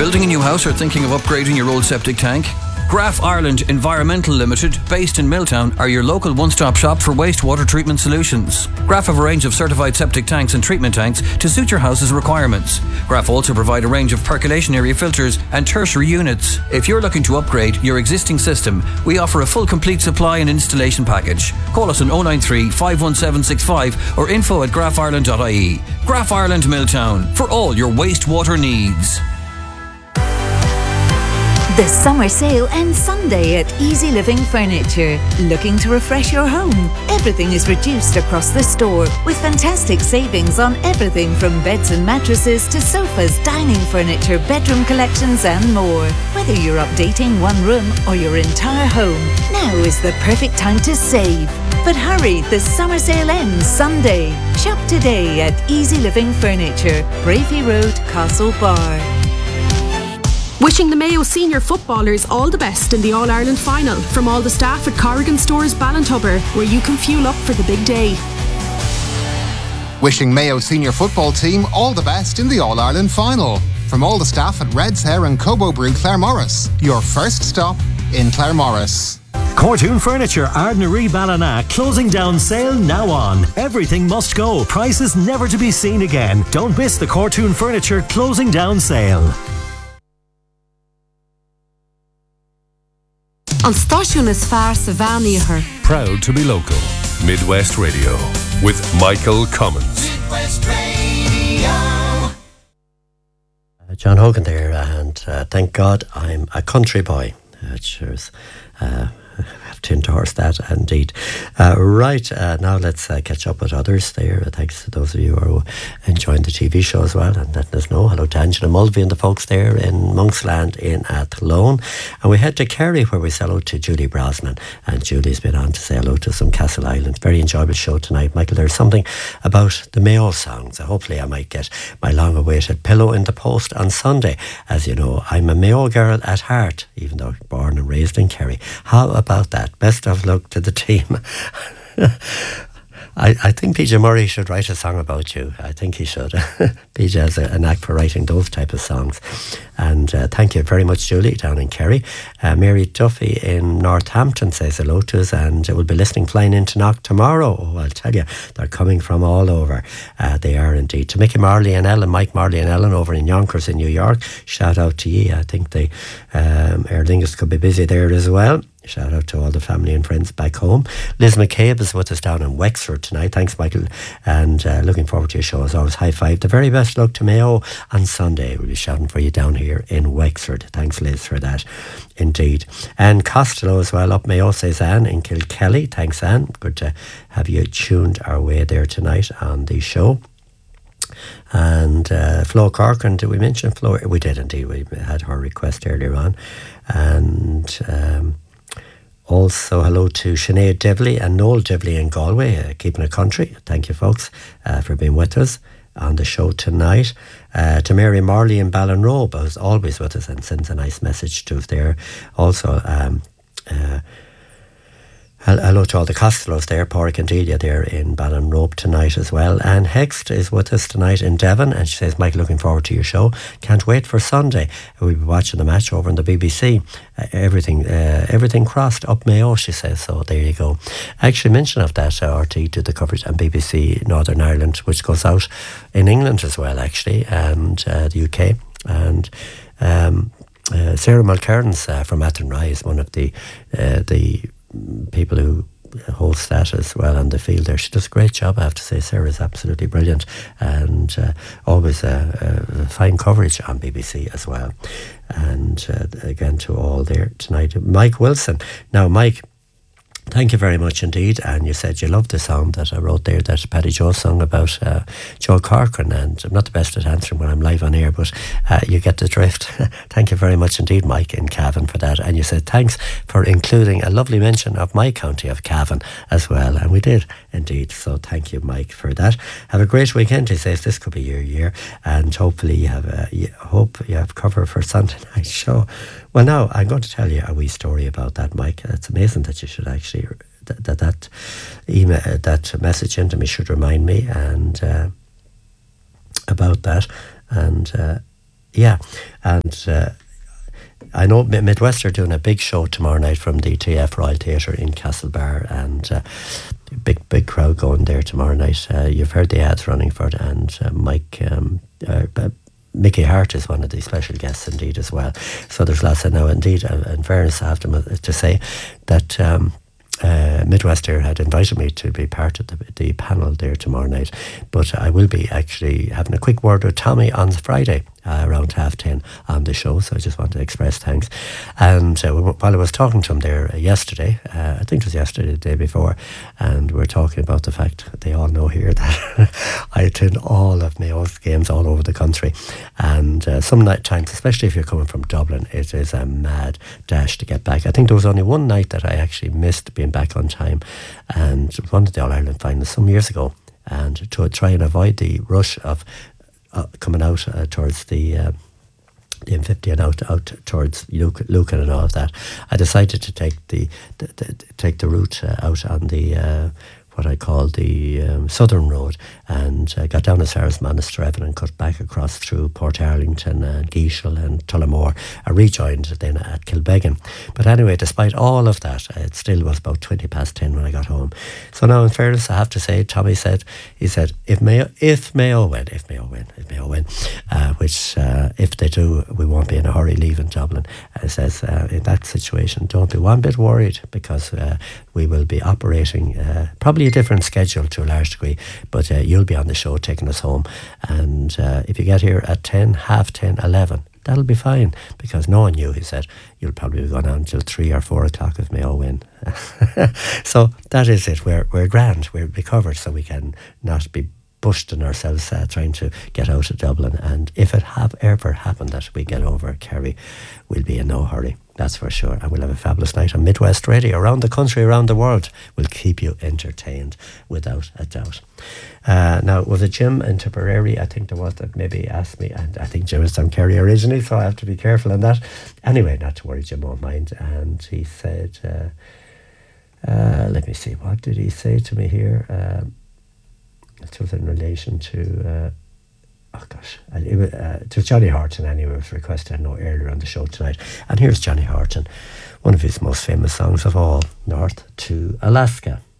building a new house or thinking of upgrading your old septic tank? Graf Ireland Environmental Limited, based in Milltown, are your local one-stop shop for wastewater treatment solutions. Graf have a range of certified septic tanks and treatment tanks to suit your house's requirements. Graf also provide a range of percolation area filters and tertiary units. If you're looking to upgrade your existing system, we offer a full complete supply and installation package. Call us on 093 51765 or info@grafireland.ie. Graf Ireland Milltown, for all your wastewater needs. The summer sale ends Sunday at Easy Living Furniture. Looking to refresh your home? Everything is reduced across the store with fantastic savings on everything from beds and mattresses to sofas, dining furniture, bedroom collections and more. Whether you're updating one room or your entire home, now is the perfect time to save. But hurry, the summer sale ends Sunday. Shop today at Easy Living Furniture, Bravey Road, Castlebar. Wishing the Mayo senior footballers all the best in the All-Ireland final from all the staff at Corrigan Stores Ballintubber, where you can fuel up for the big day. Wishing Mayo senior football team all the best in the All-Ireland final from all the staff at Red's Hair and Cobo Brew Claremorris, your first stop in Claremorris. Cortoon Furniture, Ardnaree Ballina, closing down sale now on. Everything must go, prices never to be seen again. Don't miss the Cortoon Furniture closing down sale. An stáisiún is fearr sa bhean. Proud to be local. Midwest Radio with Michael Cummins. Midwest Radio. John Hogan there, and thank God I'm a country boy. Cheers. Have to endorse that indeed. Right, now let's catch up with others there. Thanks to those of you who are enjoying the TV show as well and letting us know. Hello to Angela Mulvey and the folks there in Monksland in Athlone. And we head to Kerry where we say hello to Julie Brosnan. And Julie's been on to say hello to some Castle Island. Very enjoyable show tonight. Michael, there's something about the Mayo songs. Hopefully I might get my long-awaited pillow in the post on Sunday. As you know, I'm a Mayo girl at heart, even though born and raised in Kerry. How about that? Best of luck to the team. I think PJ Murray should write a song about you. I think he should. PJ has a knack for writing those type of songs. And thank you very much, Julie, down in Kerry. Mary Duffy in Northampton says hello to us and will be listening flying into Knock tomorrow. Oh, I'll tell you, they're coming from all over. They are indeed. To Mickey Marley and Ellen, Mike Marley and Ellen over in Yonkers in New York. Shout out to ye. I think the Aer Lingus could be busy there as well. Shout out to all the family and friends back home. Liz McCabe is with us down in Wexford tonight. Thanks, Michael. And looking forward to your show as always. High five. The very best luck to Mayo on Sunday. We'll be shouting for you down here in Wexford. Thanks, Liz, for that. Indeed. And Costello as well up Mayo, says Anne in Kilkelly. Thanks, Anne. Good to have you tuned our way there tonight on the show. And Flo Corcoran, did we mention Flo? We did indeed. We had her request earlier on. And also, hello to Sinead Devley and Noel Devley in Galway, keeping it country. Thank you, folks, for being with us on the show tonight. To Mary Marley in Ballinrobe, who's always with us and sends a nice message to us there. Also, hello to all the Costellos there, Pádraig and Delia there in Ballinrobe tonight as well. And Hext is with us tonight in Devon, and she says, Mike, looking forward to your show. Can't wait for Sunday. We'll be watching the match over on the BBC. Everything crossed up Mayo, she says. So there you go. Actually, mention of that, RT did the coverage on BBC Northern Ireland, which goes out in England as well, actually, and the UK. And Sarah Mulcairns from Athenry is one of the people who host that as well on the field there. She does a great job, I have to say. Sarah is absolutely brilliant and always fine coverage on BBC as well. And again to all there tonight. Mike Wilson. Now, Mike, thank you very much indeed. And you said you loved the song that I wrote there, that Paddy Joe sung about Joe Corcoran. And I'm not the best at answering when I'm live on air, but you get the drift. Thank you very much indeed, Mike in Cavan, for that. And you said thanks for including a lovely mention of my county of Cavan as well. And we did indeed. So thank you, Mike, for that. Have a great weekend. He says this could be your year. And hopefully you have cover for Sunday night show. Well, now I'm going to tell you a wee story about that, Mike. It's amazing that you should actually that email, that message into me should remind me and about that. And Yeah, and I know Midwest are doing a big show tomorrow night from the TF Royal Theatre in Castlebar, and big crowd going there tomorrow night. You've heard the ads running for it, and Mickey Hart is one of the special guests indeed as well. So there's lots of now indeed. In fairness, I have to say that Midwest Air had invited me to be part of the panel there tomorrow night, but I will be actually having a quick word with Tommy on Friday around 10:30 on the show, so I just want to express thanks. And while I was talking to him there yesterday, I think it was yesterday, the day before, and we're talking about the fact that they all know here that I attend all of Mayo's games all over the country, and some night times, especially if you're coming from Dublin, it is a mad dash to get back. I think there was only one night that I actually missed being back on time, and one of the All-Ireland finals some years ago, and to try and avoid the rush of coming out towards the M50 and out towards Lucan and all of that, I decided to take the route out on the what I call the Southern Road, and got down as far as Monasterevin and cut back across through Portarlington and Geeshel and Tullamore. I rejoined then at Kilbeggan. But anyway, despite all of that, it still was about 10:20 when I got home. So now, in fairness, I have to say, Tommy said, if Mayo win, which if they do, we won't be in a hurry leaving Dublin. He says, in that situation, don't be one bit worried, because we will be operating probably a different schedule to a large degree, but you'll be on the show taking us home. And if you get here at 10, 10:30, 11, that'll be fine, because knowing you, he said, you'll probably be going on until 3 or 4 o'clock if Mayo win. So that is it. We're grand. We'll be covered, so we can not be busting ourselves trying to get out of Dublin. And if it ever happened that we get over Kerry, we'll be in no hurry, that's for sure. And we'll have a fabulous night on Midwest Radio around the country, around the world. We'll keep you entertained without a doubt. Now, was it Jim in Tipperary, I think there was, that maybe asked me, and I think Jim is from Kerry originally, so I have to be careful on that. Anyway, not to worry, Jim won't mind. And he said, let me see, what did he say to me here? It was in relation to to Johnny Horton anyway. It was requested, I know, earlier on the show tonight. And here's Johnny Horton, one of his most famous songs of all, North to Alaska.